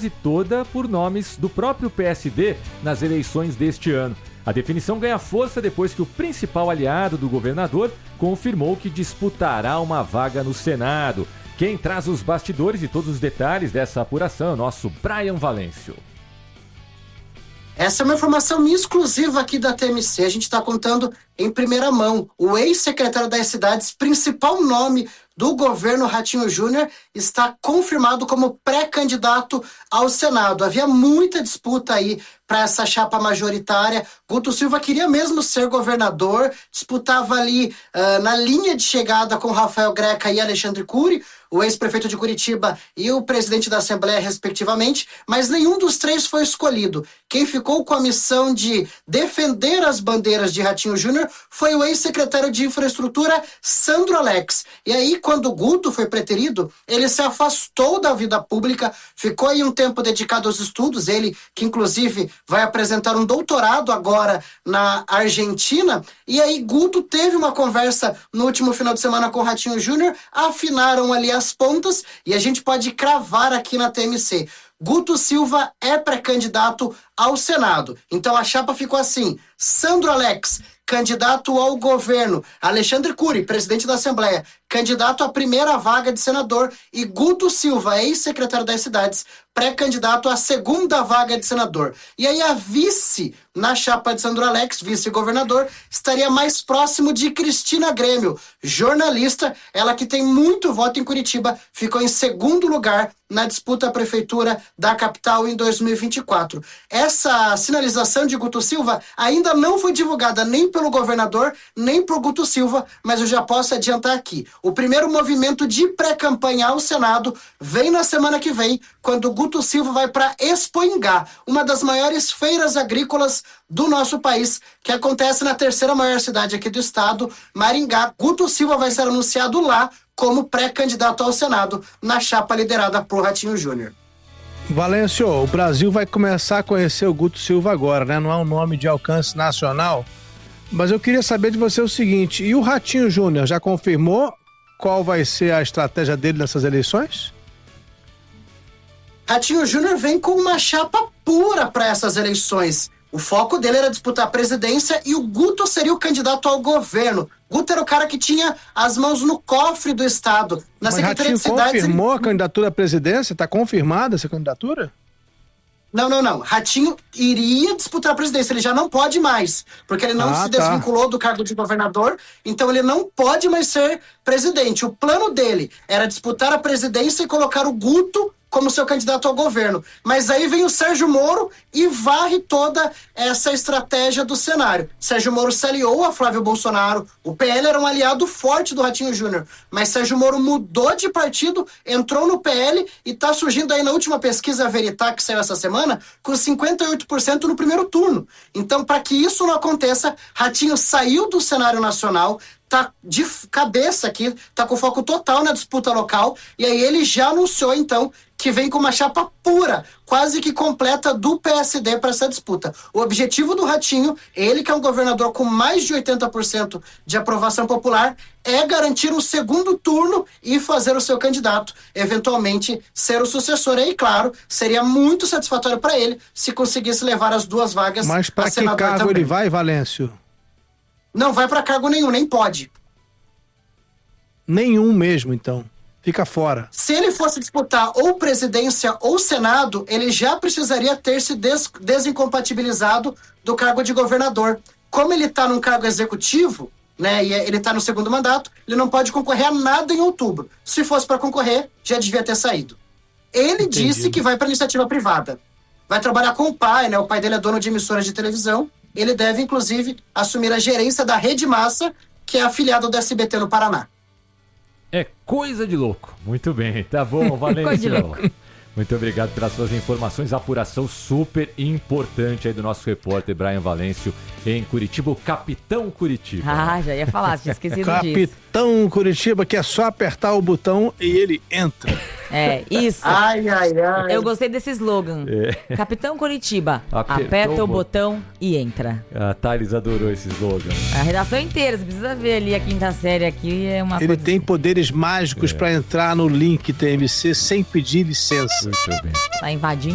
quase toda por nomes do próprio PSD nas eleições deste ano. A definição ganha força depois que o principal aliado do governador confirmou que disputará uma vaga no Senado. Quem traz os bastidores e todos os detalhes dessa apuração é o nosso Brian Valêncio. Essa é uma informação minha exclusiva aqui da TMC. A gente está contando em primeira mão. O ex-secretário das Cidades, principal nome do governo Ratinho Júnior, está confirmado como pré-candidato ao Senado. Havia muita disputa aí para essa chapa majoritária. Guto Silva queria mesmo ser governador, disputava ali na linha de chegada com Rafael Greca e Alexandre Cury, o ex-prefeito de Curitiba e o presidente da Assembleia, respectivamente, mas nenhum dos três foi escolhido. Quem ficou com a missão de defender as bandeiras de Ratinho Júnior foi o ex-secretário de Infraestrutura, Sandro Alex. E aí, quando o Guto foi preterido, ele se afastou da vida pública, ficou aí um tempo dedicado aos estudos, ele que inclusive vai apresentar um doutorado agora na Argentina, e aí Guto teve uma conversa no último final de semana com o Ratinho Júnior, afinaram ali as pontas, e a gente pode cravar aqui na TMC. Guto Silva é pré-candidato ao Senado. Então a chapa ficou assim: Sandro Alex, candidato ao governo; Alexandre Cury, presidente da Assembleia, candidato à primeira vaga de senador; e Guto Silva, ex-secretário das Cidades, pré-candidato à segunda vaga de senador. E aí a vice na chapa de Sandro Alex, vice-governador, estaria mais próximo de Cristina Grêmio, jornalista, ela que tem muito voto em Curitiba, ficou em segundo lugar na disputa à prefeitura da capital em 2024. Essa sinalização de Guto Silva ainda não foi divulgada nem pelo governador, nem por Guto Silva, mas eu já posso adiantar aqui. O primeiro movimento de pré-campanha ao Senado vem na semana que vem, quando Guto Silva vai para Expoingá, uma das maiores feiras agrícolas do nosso país, que acontece na terceira maior cidade aqui do estado, Maringá. Guto Silva vai ser anunciado lá como pré-candidato ao Senado, na chapa liderada por Ratinho Júnior. Valêncio, o Brasil vai começar a conhecer o Guto Silva agora, né? Não é um nome de alcance nacional, mas eu queria saber de você o seguinte: e o Ratinho Júnior já confirmou qual vai ser a estratégia dele nessas eleições? Ratinho Júnior vem com uma chapa pura para essas eleições. O foco dele era disputar a presidência e o Guto seria o candidato ao governo. Guto era o cara que tinha as mãos no cofre do Estado. Na Secretaria de Cidades... confirmou a candidatura à presidência? Está confirmada essa candidatura? Não. Ratinho iria disputar a presidência. Ele já não pode mais, porque ele não se desvinculou do cargo de governador, então ele não pode mais ser presidente. O plano dele era disputar a presidência e colocar o Guto como seu candidato ao governo. Mas aí vem o Sérgio Moro e varre toda essa estratégia do cenário. Sérgio Moro se aliou a Flávio Bolsonaro, o PL era um aliado forte do Ratinho Júnior, mas Sérgio Moro mudou de partido, entrou no PL e está surgindo aí na última pesquisa Veritá, que saiu essa semana, com 58% no primeiro turno. Então, para que isso não aconteça, Ratinho saiu do cenário nacional, tá de cabeça aqui, tá com foco total na disputa local, e aí ele já anunciou, então, que vem com uma chapa pura, quase que completa, do PSD para essa disputa. O objetivo do Ratinho, ele que é um governador com mais de 80% de aprovação popular, é garantir um segundo turno e fazer o seu candidato, eventualmente ser o sucessor. Aí, claro, seria muito satisfatório para ele se conseguisse levar as duas vagas. Mas para que cargo também ele vai, Valêncio? Não vai para cargo nenhum, nem pode. Nenhum mesmo, então. Fica fora. Se ele fosse disputar ou presidência ou Senado, ele já precisaria ter se desincompatibilizado do cargo de governador. Como ele está num cargo executivo, né, e ele está no segundo mandato, ele não pode concorrer a nada em outubro. Se fosse para concorrer, já devia ter saído. Ele disse que vai para iniciativa privada. Vai trabalhar com o pai, né? O pai dele é dono de emissoras de televisão. Ele deve, inclusive, assumir a gerência da Rede Massa, que é afiliada do SBT no Paraná. É coisa de louco. Muito bem, tá bom, Valêncio. Muito obrigado pelas suas informações, apuração super importante aí do nosso repórter Brian Valêncio em Curitiba, o Capitão Curitiba. Ah, já ia falar, tinha esquecido disso. Capitão Curitiba, que é só apertar o botão e ele entra. É, isso. Ai. Eu gostei desse slogan. É. Capitão Curitiba, aperta o botão e entra. A Thales adorou esse slogan. A redação inteira, você precisa ver ali a quinta série aqui, é uma Ele coisa tem assim. Poderes mágicos para entrar no link TMC sem pedir licença. Muito bem. Tá invadindo